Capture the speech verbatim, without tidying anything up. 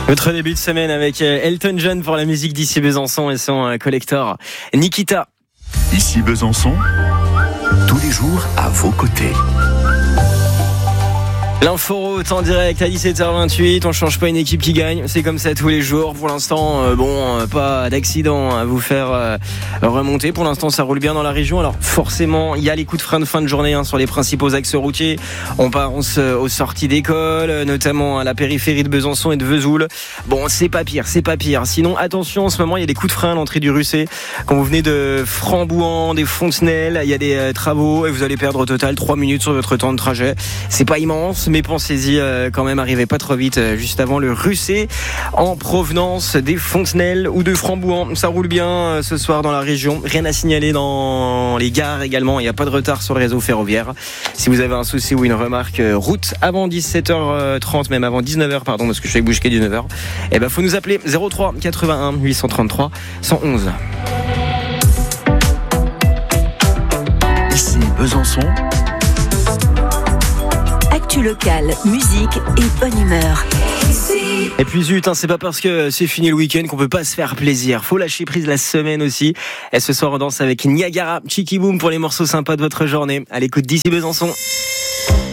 Votre début de semaine avec Elton John pour la musique d'ici Besançon et son collector Nikita. Ici Besançon, tous les jours à vos côtés. L'info route en direct à dix-sept heures vingt-huit. On change pas une équipe qui gagne, c'est comme ça tous les jours. Pour l'instant, euh, bon, euh, pas d'accident à vous faire euh, remonter. Pour l'instant, ça roule bien dans la région. Alors forcément, il y a les coups de frein de fin de journée hein, sur les principaux axes routiers. On pense euh, aux sorties d'école, euh, notamment à la périphérie de Besançon et de Vesoul. Bon, c'est pas pire, c'est pas pire. Sinon, attention, en ce moment, il y a des coups de frein à l'entrée du Russet. Quand vous venez de Frambouhans, des Fontenelles, il y a des euh, travaux et vous allez perdre au total trois minutes sur votre temps de trajet. C'est pas immense, mais pensez-y euh, quand même, arrivez pas trop vite euh, juste avant le Russet en provenance des Fontenelles ou de Frambouhans. Ça roule bien euh, ce soir dans la région, rien à signaler dans les gares également, il n'y a pas de retard sur le réseau ferroviaire. Si vous avez un souci ou une remarque euh, route avant dix-sept heures trente, même avant dix-neuf heures pardon, parce que je suis avec Bouchquet dix-neuf heures, eh ben faut nous appeler zéro trois quatre-vingt-un huit cent trente-trois cent onze. Ici Besançon, actu locale, musique et bonne humeur. Et puis zut, hein, c'est pas parce que c'est fini le week-end qu'on peut pas se faire plaisir. Faut lâcher prise la semaine aussi. Et ce soir on danse avec Niagara, Cheeky Boom pour les morceaux sympas de votre journée. À l'écoute d'ici Besançon.